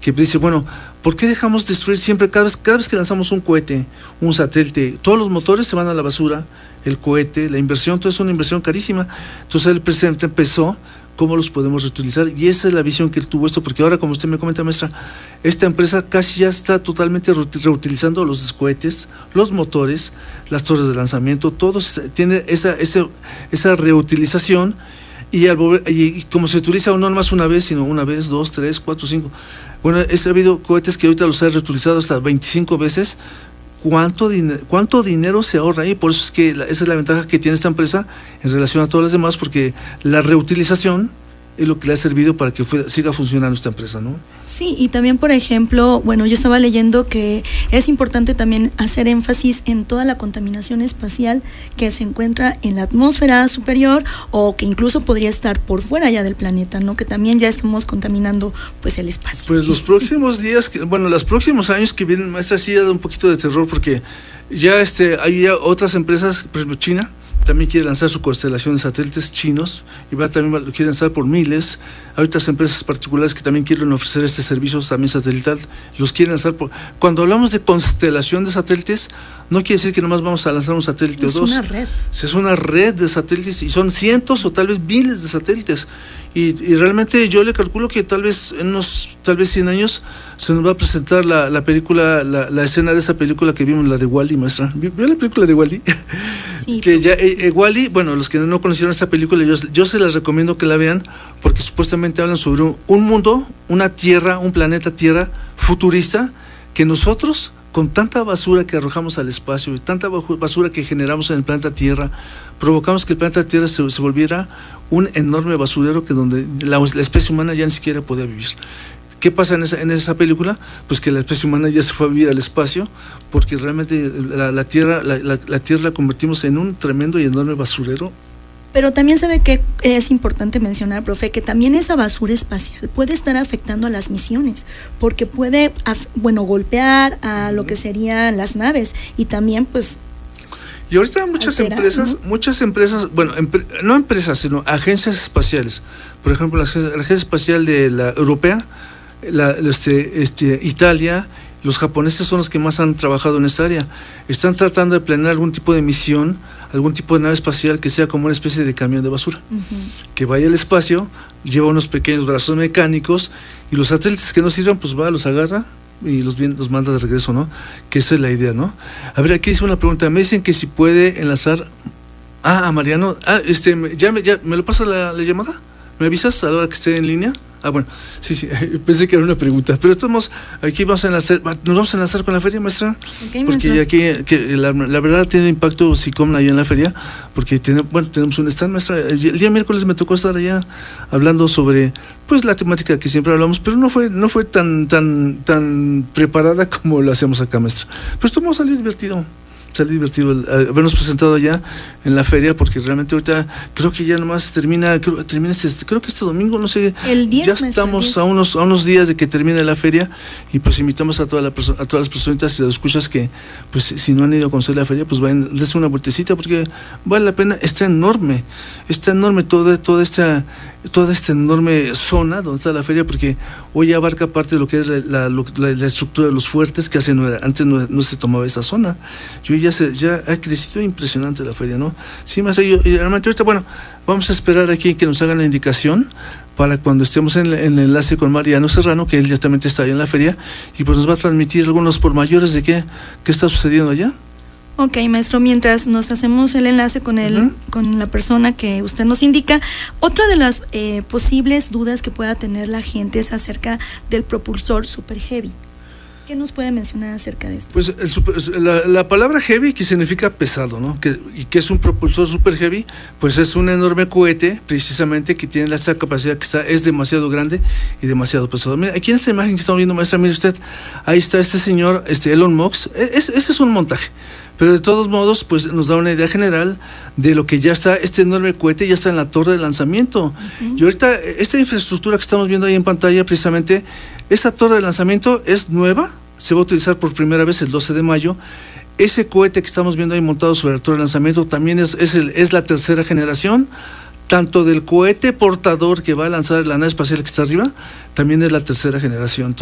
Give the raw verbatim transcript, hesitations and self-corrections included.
que dice, bueno, ¿por qué dejamos destruir siempre, cada vez, cada vez que lanzamos un cohete, un satélite, todos los motores se van a la basura, el cohete, la inversión, todo es una inversión carísima? Entonces el presidente empezó, ¿cómo los podemos reutilizar? Y esa es la visión que él tuvo esto, porque ahora, como usted me comenta, maestra, esta empresa casi ya está totalmente reutilizando los cohetes, los motores, las torres de lanzamiento, todo tiene esa, esa, esa reutilización. Y, al volver, y, y como se utiliza no más una vez, sino una vez, dos, tres, cuatro, cinco. Bueno, es, ha habido cohetes que ahorita los han reutilizado hasta veinticinco veces. ¿Cuánto, din- ¿Cuánto dinero se ahorra ahí? Por eso es que la, esa es la ventaja que tiene esta empresa en relación a todas las demás, porque la reutilización es lo que le ha servido para que fue, siga funcionando esta empresa, ¿no? Sí, y también, por ejemplo, bueno, yo estaba leyendo que es importante también hacer énfasis en toda la contaminación espacial que se encuentra en la atmósfera superior o que incluso podría estar por fuera ya del planeta, ¿no? Que también ya estamos contaminando pues el espacio. Pues los próximos días, que, bueno, los próximos años que vienen, maestra, sí da un poquito de terror, porque ya este hay ya otras empresas, por ejemplo China también quiere lanzar su constelación de satélites chinos y va también lo quiere lanzar por miles. Hay otras empresas particulares que también quieren ofrecer este servicio también satelital, los quieren lanzar por... Cuando hablamos de constelación de satélites, no quiere decir que nomás vamos a lanzar un satélite es o dos. Es una red. Es una red de satélites y son cientos o tal vez miles de satélites. Y, y realmente yo le calculo que tal vez en unos, tal vez cien años se nos va a presentar la, la película, la, la escena de esa película que vimos, la de Wall-E, maestra. ¿Vio la película de Wall-E? Sí, que ya eh, eh, Wall-E, bueno, los que no conocieron esta película, yo, yo se las recomiendo que la vean, porque supuestamente hablan sobre un, un mundo, una tierra, un planeta Tierra futurista, que nosotros, con tanta basura que arrojamos al espacio y tanta basura que generamos en el planeta Tierra, provocamos que el planeta Tierra se, se volviera un enorme basurero que donde la, la especie humana ya ni siquiera podía vivir. ¿Qué pasa en esa, en esa película? Pues que la especie humana ya se fue a vivir al espacio, porque realmente la, la Tierra la, la, la Tierra la convertimos en un tremendo y enorme basurero. Pero también sabe que es importante mencionar, profe, que también esa basura espacial puede estar afectando a las misiones, porque puede, bueno, golpear a lo que serían las naves y también, pues... Y ahorita muchas alterar, empresas, ¿no? muchas empresas, bueno, empre, no empresas, sino agencias espaciales. Por ejemplo, la, la Agencia Espacial de la Europea, la, este, este, Italia, los japoneses son los que más han trabajado en esta área. Están tratando de planear algún tipo de misión, algún tipo de nave espacial que sea como una especie de camión de basura, uh-huh. que vaya al espacio, lleva unos pequeños brazos mecánicos y los satélites que no sirvan, pues va, los agarra y los, los manda de regreso, ¿no? Que esa es la idea, ¿no? A ver, aquí dice una pregunta, me dicen que si puede enlazar ah, a Mariano, ah, este, ya me, ya, ¿me lo pasa la, la llamada? ¿Me avisas a la hora que esté en línea? Ah, bueno, sí, sí, pensé que era una pregunta, pero todos aquí vamos a enlazar, nos vamos a enlazar con la feria, maestra, okay, porque maestra. aquí que la, la verdad tiene impacto SICOM allá en la feria, porque tiene, bueno, tenemos un stand, maestra. El día miércoles me tocó estar allá hablando sobre, pues, la temática que siempre hablamos, pero no fue, no fue tan, tan, tan preparada como lo hacemos acá, maestra. Pero esto vamos a salir divertido. Sale divertido el, el habernos presentado allá en la feria, porque realmente ahorita creo que ya nomás termina, creo, termina este, creo que este domingo, no sé, el diez, ya estamos diez. a unos a unos días de que termine la feria, y pues invitamos a toda la perso- a todas las personitas y las escuchas que, pues, si no han ido a conocer la feria, pues vayan, dense una vueltecita, porque vale la pena. Está enorme, está enorme toda, toda esta toda esta enorme zona donde está la feria, porque hoy abarca parte de lo que es la, la, la, la estructura de los fuertes, que hace no era, antes no, no se tomaba esa zona. Yo ya se, ya ha crecido impresionante la feria, ¿no? Sí, más yo, y realmente ahorita, bueno, vamos a esperar aquí que nos hagan la indicación para cuando estemos en, en el enlace con Mariano Serrano, que él ya también está ahí en la feria, y pues nos va a transmitir algunos por mayores de qué, qué está sucediendo allá. Ok, maestro, mientras nos hacemos el enlace con el, uh-huh. con la persona que usted nos indica, otra de las eh, posibles dudas que pueda tener la gente es acerca del propulsor Super Heavy. ¿Qué nos puede mencionar acerca de esto? Pues el super, la, la palabra heavy, que significa pesado, ¿no? Que, y que es un propulsor super heavy, pues es un enorme cohete, precisamente, que tiene esa capacidad que está, es demasiado grande y demasiado pesado. Mira, aquí en esta imagen que estamos viendo, maestra, mire usted, ahí está este señor, este Elon Musk, es, ese es un montaje. Pero de todos modos, pues nos da una idea general de lo que ya está, este enorme cohete ya está en la torre de lanzamiento. Uh-huh. Y ahorita, esta infraestructura que estamos viendo ahí en pantalla, precisamente, esa torre de lanzamiento es nueva, se va a utilizar por primera vez el doce de mayo. Ese cohete que estamos viendo ahí montado sobre la torre de lanzamiento también es, es, el, es la tercera generación, tanto del cohete portador que va a lanzar la nave espacial que está arriba, también es la tercera generación.